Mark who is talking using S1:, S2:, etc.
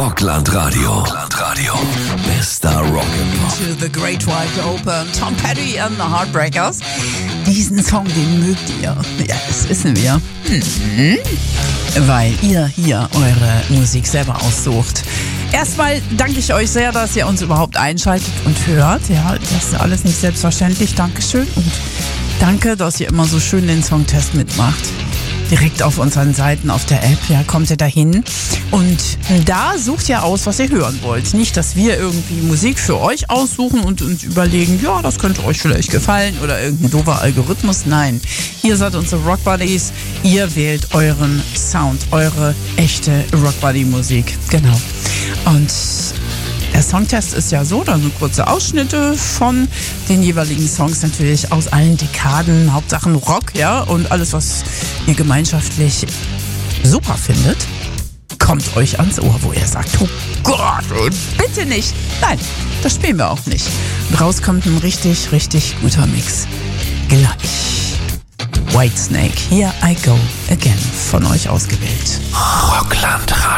S1: Rockland-Radio. Bester Rock'n'Roll.
S2: To the Great Wide Open, Tom Petty and the Heartbreakers. Diesen Song, den mögt ihr. Ja, das wissen wir. Weil ihr hier eure Musik selber aussucht. Erstmal danke ich euch sehr, dass ihr uns überhaupt einschaltet und hört. Ja, das ist alles nicht selbstverständlich. Dankeschön. Und danke, dass ihr immer so schön den Songtest mitmacht. Direkt auf unseren Seiten, auf der App, ja, kommt ihr dahin und da sucht ihr aus, was ihr hören wollt. Nicht, dass wir irgendwie Musik für euch aussuchen und überlegen, ja, das könnte euch vielleicht gefallen oder irgendein doofer Algorithmus. Nein, ihr seid unsere Rock Buddies, ihr wählt euren Sound, eure echte Rock Buddy Musik. Genau. Und der Songtest ist ja so, dann so kurze Ausschnitte von den jeweiligen Songs, natürlich aus allen Dekaden, Hauptsachen Rock, ja, und alles, was ihr gemeinschaftlich super findet, kommt euch ans Ohr, wo ihr sagt, oh Gott, bitte nicht. Nein, das spielen wir auch nicht. Und raus kommt ein richtig, richtig guter Mix. Gleich. Whitesnake, Here I Go Again, von euch ausgewählt.
S1: Rockland-Radio.